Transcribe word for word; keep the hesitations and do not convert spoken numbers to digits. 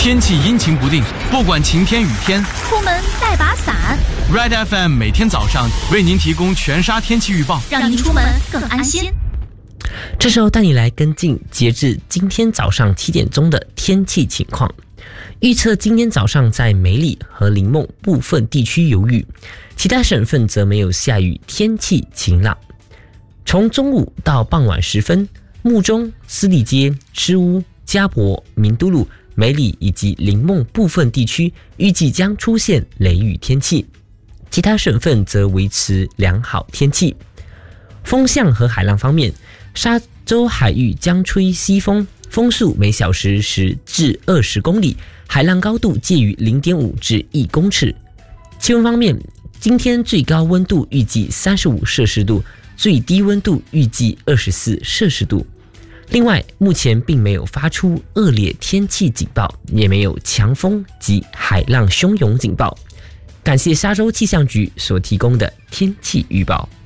天气阴晴不定，不管晴天雨天， 出门带把伞。 Red F M 每天早上为您提供全沙天气预报， 让您出门更安心。 这时候带你来跟进截至今天早上七点钟的天气情况。预测今天早上在梅里和林梦部分地区有雨，其他省份则没有下雨，天气晴朗。从中午到傍晚时分，木中、斯里街、诗屋、嘉伯、明都路、梅里以及林梦部分地区预计将出现雷雨天气，其他省份则维持良好天气。风向和海浪方面，沙洲海域将吹西风，风速每小时十至二十公里，海浪高度介于 零点五 至一公尺。气温方面，今天最高温度预计三十五摄氏度，最低温度预计二十四摄氏度。另外，目前并没有发出恶劣天气警报，也没有强风及海浪汹涌警报。感谢沙洲气象局所提供的天气预报。